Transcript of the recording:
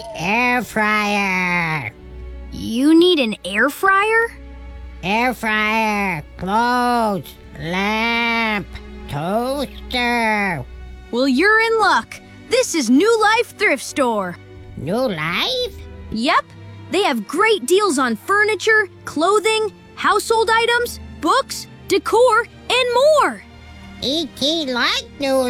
Air fryer. You need an air fryer? Air fryer, clothes, lamp, toaster. Well, you're in luck. This is New Life Thrift Store. New life? Yep, they have great deals on furniture, clothing, household items, books, decor, and more. E.T. like new